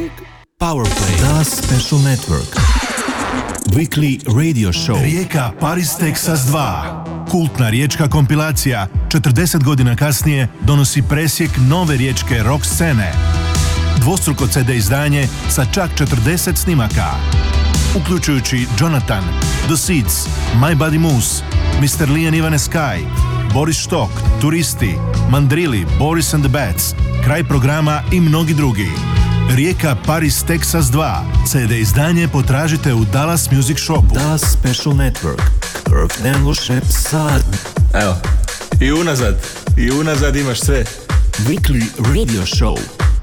Powerplay. Dallas Special Network. Weekly Radio Show. Rijeka Paris Texas 2. Kultna riječka kompilacija 40 godina kasnije donosi presjek nove riječke rock scene. Dvostruko CD izdanje sa čak 40 snimaka, uključujući Jonathan, The Seeds, My Buddy Moose, Mr. Lee and Ivane Sky, Boris Štok, Turisti, Mandrili, Boris and the Bats, Kraj programa i mnogi drugi. Rijeka Paris Texas 2. CD izdanje potražite u Dallas Music Shopu. Dallas Special Network. Kirk Denlušep sad. Evo, i unazad imaš sve. Weekly Radio Show.